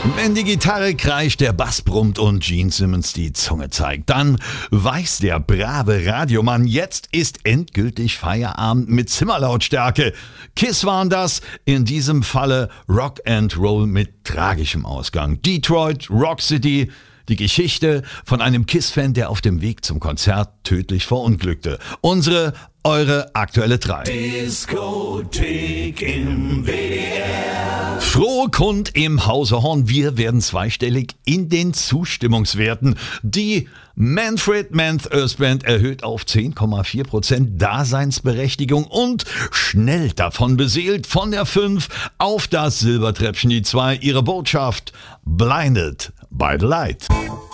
Wenn die Gitarre kreischt, der Bass brummt und Gene Simmons die Zunge zeigt, dann weiß der brave Radiomann, jetzt ist endgültig Feierabend mit Zimmerlautstärke. Kiss waren das, in diesem Falle Rock and Roll mit tragischem Ausgang. Detroit, Rock City, die Geschichte von einem Kiss-Fan, der auf dem Weg zum Konzert tödlich verunglückte. Eure aktuelle 3. Diskothek im WDR. Frohe Kund im Hause Horn. Wir werden zweistellig in den Zustimmungswerten. Die Manfred Manth Earth Band erhöht auf 10,4% Daseinsberechtigung und schnell davon beseelt von der 5 auf das Silbertreppchen die 2. Ihre Botschaft: Blinded by the Light.